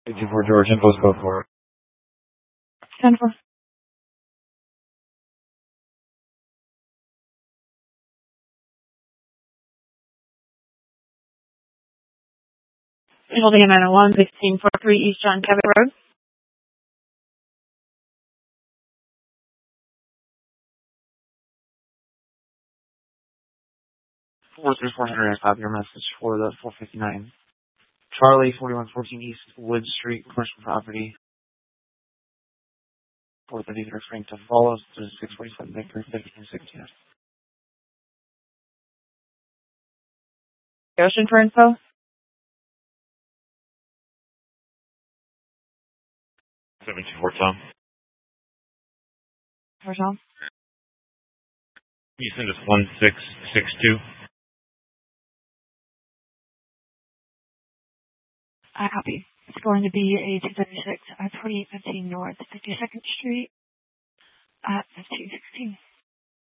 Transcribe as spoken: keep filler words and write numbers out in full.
fifty-four George, info's go for it. ten four. Holding him at one sixteen forty-three East John Cabot Road. four three four hundred, I have your message for the four fifty-nine. Charlie, forty-one fourteen East Wood Street, commercial property. four thirty-three Frank to follow, six forty-seven Baker, fifteen sixty. Ocean for info. seven two four Tom. For Tom. You send us one six six two. I copy. It's going to be a two seventy-six at twenty-eight fifteen North fifty-second Street at fifteen sixteen.